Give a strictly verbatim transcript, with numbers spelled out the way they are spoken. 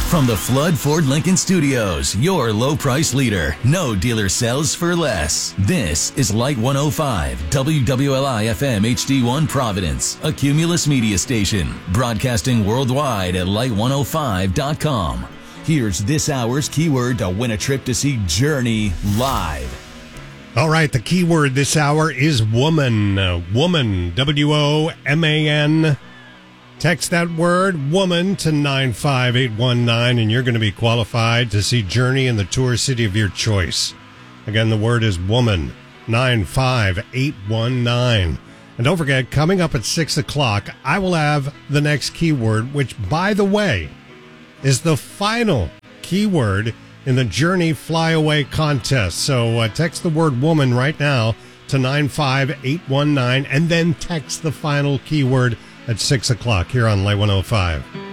From the Flood Ford Lincoln Studios, your low price leader. No dealer sells for less. This is Light one oh five, W W L I F M H D one Providence, a Cumulus media station, broadcasting worldwide at light one oh five dot com. Here's this hour's keyword to win a trip to see Journey live. All right, the keyword this hour is woman. Uh, woman, W O M A N. Text that word, woman, to nine five eight one nine, and you're going to be qualified to see Journey in the tour city of your choice. Again, the word is woman, nine five eight one nine. And don't forget, coming up at six o'clock, I will have the next keyword, which, by the way, is the final keyword in the Journey Flyaway contest. So uh, text the word woman right now to nine five eight one nine, and then text the final keyword at six o'clock here on Light one oh five.